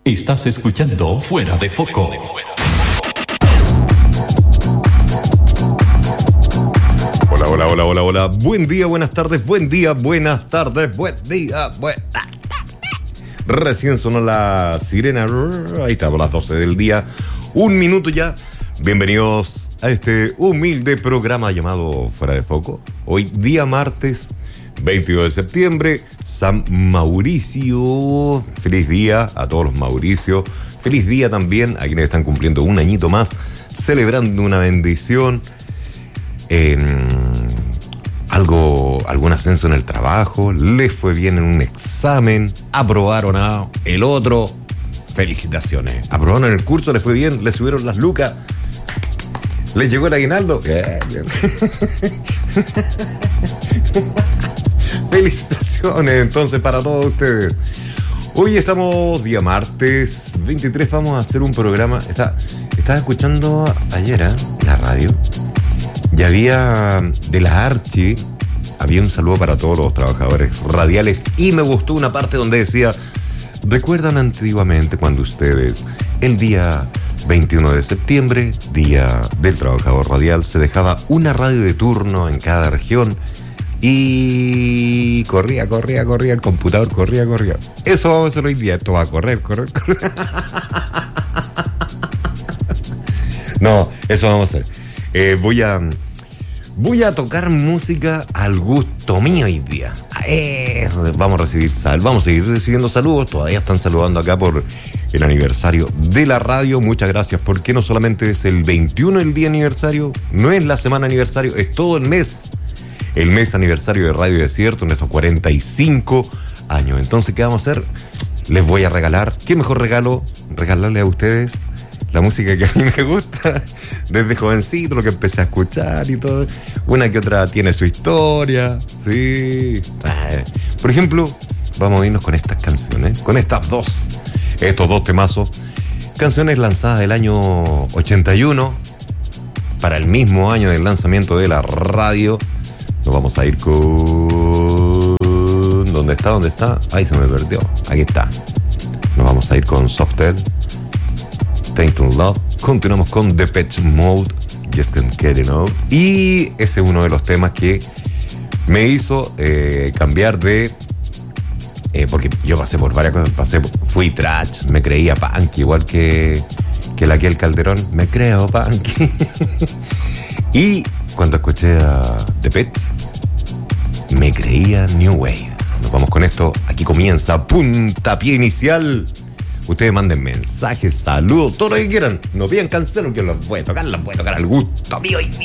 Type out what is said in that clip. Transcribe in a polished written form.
Estás escuchando Fuera de Foco. Hola. Buen día, buenas tardes, buen día, buenas tardes, buen día, buenas tardes. Recién sonó la sirena. Ahí estamos, las 12 del día. Un minuto ya. Bienvenidos a este humilde programa llamado Fuera de Foco. Hoy día martes 22 de septiembre, San Mauricio. Feliz día a todos los Mauricios. Feliz día también a quienes están cumpliendo un añito más, celebrando una bendición, algún ascenso en el trabajo, les fue bien en un examen, aprobaron a el otro. Felicitaciones. Aprobaron en el curso, les fue bien, les subieron las lucas, les llegó el aguinaldo. Felicitaciones entonces para todos ustedes. Hoy estamos día martes 23, vamos a hacer un programa. Estaba escuchando ayer la radio y había de la Archi, había un saludo para todos los trabajadores radiales y me gustó una parte donde decía: ¿recuerdan antiguamente cuando ustedes el día 21 de septiembre, día del trabajador radial, se dejaba una radio de turno en cada región y corría el computador, corría? Eso vamos a hacer hoy día, esto va a correr. No, eso vamos a hacer. Voy a tocar música al gusto mío hoy día. Vamos a seguir recibiendo saludos. Todavía están saludando acá por el aniversario de la radio. Muchas gracias, porque no solamente es el 21 el día aniversario, no es la semana aniversario, es todo el mes. El mes aniversario de Radio Desierto, en estos 45 años. Entonces, ¿qué vamos a hacer? Les voy a regalar. ¿Qué mejor regalo? Regalarle a ustedes la música que a mí me gusta desde jovencito, lo que empecé a escuchar y todo. Una que otra tiene su historia, sí. Por ejemplo, vamos a irnos con estas canciones, con estos dos temazos. Canciones lanzadas del año 81, para el mismo año del lanzamiento de la radio. Nos vamos a ir con... ¿Dónde está? Ahí se me perdió. Ahí está. Nos vamos a ir con Softel, Tainted Love. Continuamos con Depeche Mode, Just Can't Get Enough. Y ese es uno de los temas que me hizo cambiar de... porque yo pasé por varias cosas. Fui trash, me creía punk, igual que el Calderón. Me creo punk. Y cuando escuché a Depeche, me creía New Wave. Nos vamos con esto. Aquí comienza Puntapié Inicial. Ustedes manden mensajes, saludos, todo lo que quieran. No pidan canciones, que los voy a tocar al gusto mío hoy día.